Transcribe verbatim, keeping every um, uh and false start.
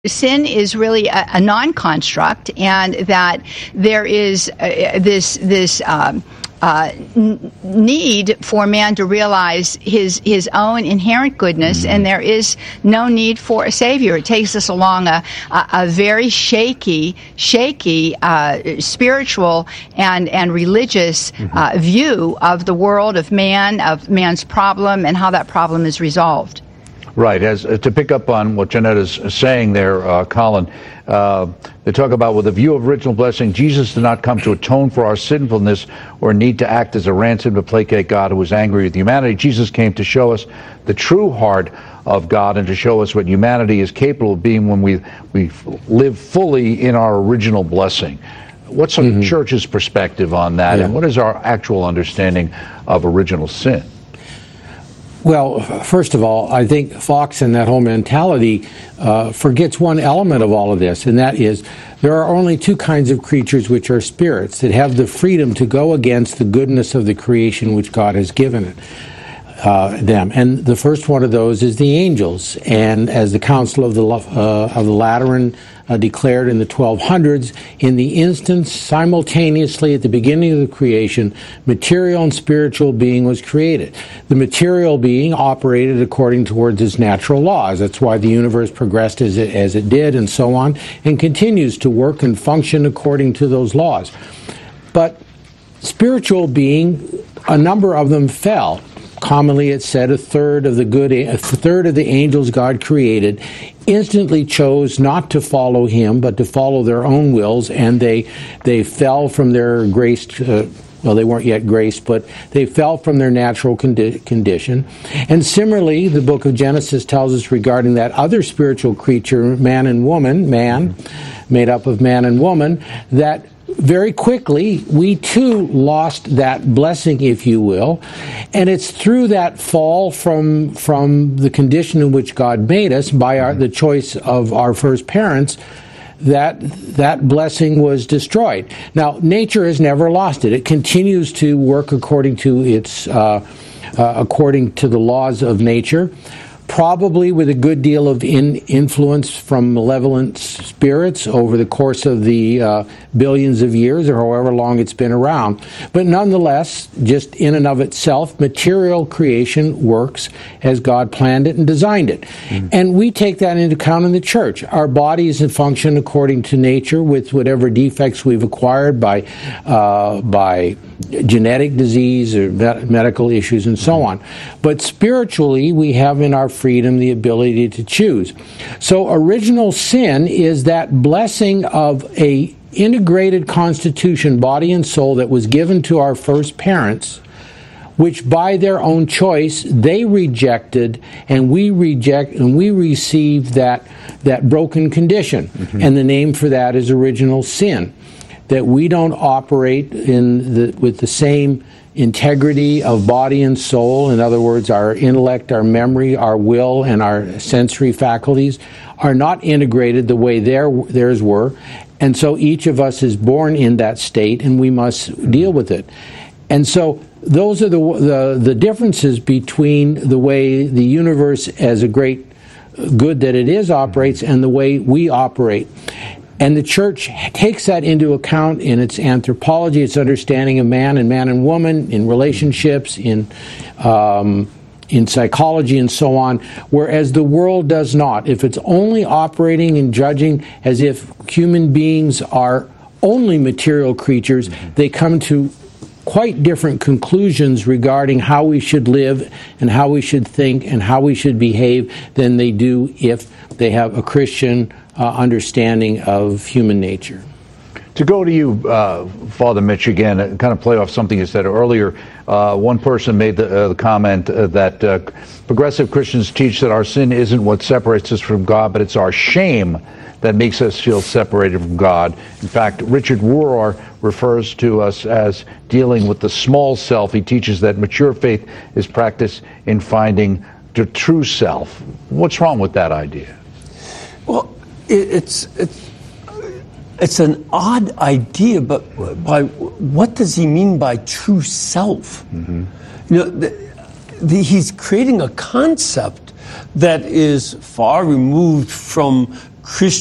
Sin is really a, a non-construct, and that there is uh, this this um, uh, n- need for man to realize his his own inherent goodness, and there is no need for a savior. It takes us along a a, a very shaky, shaky uh, spiritual and and religious uh, view of the world, of man, of man's problem, and how that problem is resolved. Right. As uh, to pick up on what Jeanetta's saying there, uh, Colin, uh, they talk about with a view of original blessing, Jesus did not come to atone for our sinfulness or need to act as a ransom to placate God who was angry with humanity. Jesus came to show us the true heart of God and to show us what humanity is capable of being when we we live fully in our original blessing. What's the mm-hmm. church's perspective on that, yeah. and what is our actual understanding of original sin? Well, first of all, I think Fox and that whole mentality uh, forgets one element of all of this, and that is there are only two kinds of creatures which are spirits that have the freedom to go against the goodness of the creation which God has given it. Uh, them, and the first one of those is the angels. And as the Council of the uh, of the Lateran uh, declared in the twelve hundreds, in the instance simultaneously at the beginning of the creation, material and spiritual being was created. The material being operated according towards its natural laws. That's why the universe progressed as it as it did, and so on, and continues to work and function according to those laws. But spiritual being, a number of them fell. Commonly, it's said a third of the good, a third of the angels God created instantly chose not to follow Him, but to follow their own wills, and they they fell from their graced. Uh, well, they weren't yet graced, but they fell from their natural condi- condition. And similarly, the book of Genesis tells us regarding that other spiritual creature, man and woman, man, made up of man and woman, that very quickly, we too lost that blessing, if you will, and it's through that fall from from the condition in which God made us by our, the choice of our first parents that that blessing was destroyed. Now, nature has never lost it; it continues to work according to its uh, uh, according to the laws of nature. Probably with a good deal of in influence from malevolent spirits over the course of the uh, billions of years or however long it's been around. But nonetheless, just in and of itself, material creation works as God planned it and designed it. Mm. And we take that into account in the church. Our bodies function according to nature with whatever defects we've acquired by uh, by genetic disease or med- medical issues and so on. But spiritually, we have in our freedom the ability to choose. So original sin is that blessing of a integrated constitution, body and soul, that was given to our first parents, which by their own choice they rejected, and we reject and we received that that broken condition. Mm-hmm. And the name for that is original sin. That we don't operate in the with the same integrity of body and soul. In other words, our intellect, our memory, our will, and our sensory faculties are not integrated the way their, theirs were. And so each of us is born in that state, and we must deal with it. And so those are the the, the differences between the way the universe, as a great good that it is, operates, and the way we operate. And the church takes that into account in its anthropology, its understanding of man and man and woman, in relationships, in um, in psychology, and so on, whereas the world does not. If it's only operating and judging as if human beings are only material creatures, they come to quite different conclusions regarding how we should live and how we should think and how we should behave than they do if they have a Christian Uh, understanding of human nature. To go to you, uh, Father Mitch, again, uh, kind of play off something you said earlier. Uh, one person made the, uh, the comment uh, that uh, progressive Christians teach that our sin isn't what separates us from God, but it's our shame that makes us feel separated from God. In fact, Richard Rohr refers to us as dealing with the small self. He teaches that mature faith is practiced in finding the true self. What's wrong with that idea? Well, It's, it's it's an odd idea, but by what does he mean by true self? Mm-hmm. You know, the, the, he's creating a concept that is far removed from Christian